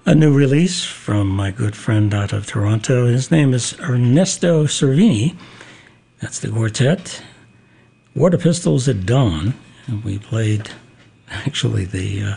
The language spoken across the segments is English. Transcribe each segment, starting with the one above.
A new release from my good friend out of Toronto. His name is Ernesto Cervini. That's the quartet. Water Pistols at Dawn. And we played actually the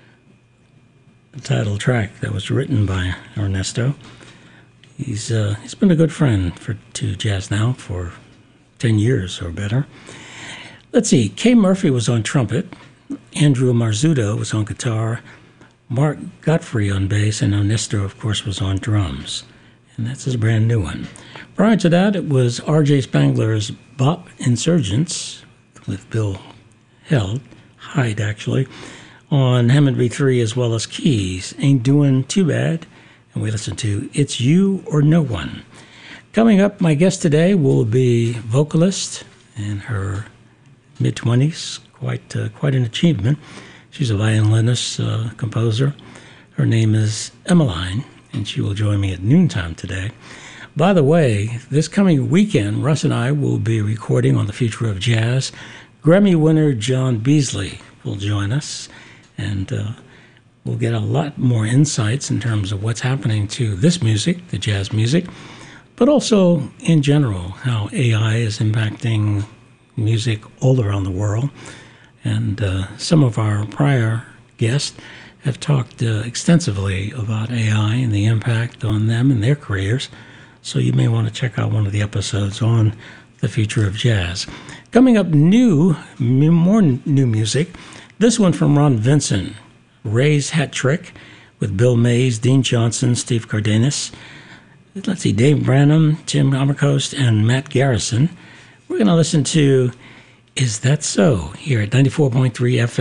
title track that was written by Ernesto. He's been a good friend to jazz now for 10 years or better. Let's see. Kay Murphy was on trumpet. Andrew Marzuto was on guitar. Mark Godfrey on bass, and Ernesto, of course, was on drums. And that's his brand new one. Prior to that, it was R.J. Spangler's Bop Insurgents with Bill Hyde, actually, on Hammond B3 as well as keys. Ain't Doing Too Bad. And we listen to It's You or No One. Coming up, my guest today will be vocalist in her mid-20s, quite an achievement. She's a violinist, composer. Her name is Emmeline, and she will join me at noontime today. By the way, this coming weekend, Russ and I will be recording on the Future of Jazz. Grammy winner John Beasley will join us, and we'll get a lot more insights in terms of what's happening to this music, the jazz music, but also in general, how AI is impacting music all around the world. And some of our prior guests have talked extensively about AI and the impact on them and their careers. So you may want to check out one of the episodes on the future of jazz. Coming up more new music. This one from Ron Vincent, Ray's Hat Trick, with Bill Mays, Dean Johnson, Steve Cardenas. Let's see, Dave Branham, Tim Amercost, and Matt Garrison. We're going to listen to Is That So? Here at 94.3 FM.